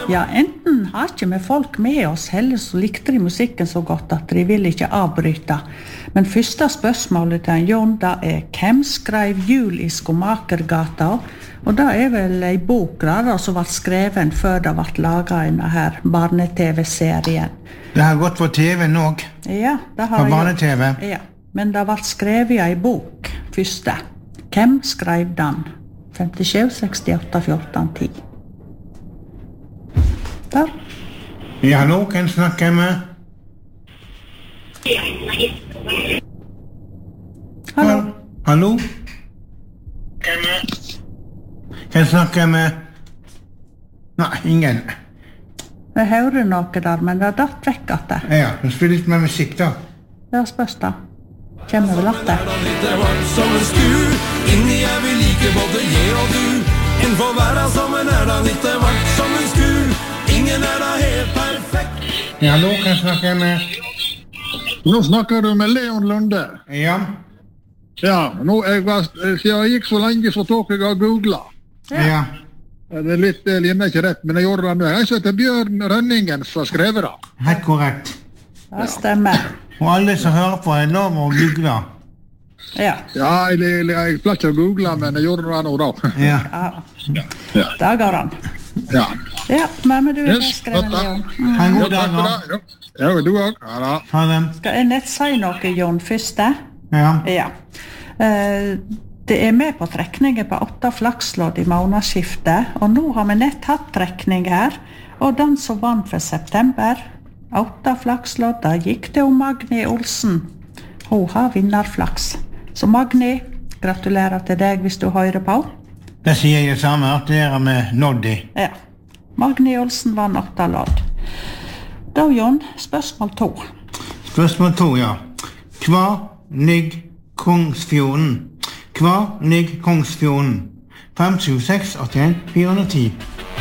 Ja, enten har ikke vi folk med oss, heller så likte de musikken så godt at de vil ikke avbryte. Men første spørsmålet til Jon, da hvem skrev Jul i Skomakergata? Og det vel en bok da, som var skreven før det ble laget en her barne-tv-serien. Det har gått på TV nå. Ja, det har på barne-TV. Ja, men det ble skrevet i en bok første. Hvem skrev den? 57, 68, 14, 10. Der. Ja, hallo, hvem snakker jeg med? Hallo. Hallo? Hvem snakker jeg med? Nei, ingen. Jeg hører noe der, men det datt vekk at det. Ja, du spiller litt med musikk da. Ja, spørs da. Kjenner vel at det. Inni vi like både jeg og du. En får være som en da litt vart som en skur. Ingen da helt perfekt. Ja, hallo, hvem snakker jeg med? Nå snakker du med Leon Lunde. Ja. Ja, siden jeg gikk så lenge så tok jeg av googlet. Ja. Det litt linjer ikke rett, men jeg gjorde det nå. Jeg heter Bjørn Rønningen som skrevet det. Helt korrekt. Det stemmer. Og alle som hører på lov å google. Ja. Ja, jeg pleier ikke å google, men jeg gjorde det nå da. Ja. Ja. Det går an. Ja. Ja, men du skrevet Leon. Ha en god dag da. Ja, du også. Ja da. Ha det. Skal jeg nett si noe, Jon, første? Ja. Ja. Det med på trekningen på 8 flakslodd i månedsskiftet, og nå har vi nett hatt trekning her, og den som vant for september, 8 flakslodd, da gikk det om Magni Olsen. Hun har vinnerflaks. Så Magni, gratulerer til deg hvis du hører på. Det sier jeg det samme, at det med Loddi. Ja. Magni Olsen vann 8 lodd. Da, Jon, spørsmål 2. Spørsmål 2, ja. Hva ligger Kongsfjorden? Hva ligger Kongsfjorden? 5, 7, 6, 81, 410.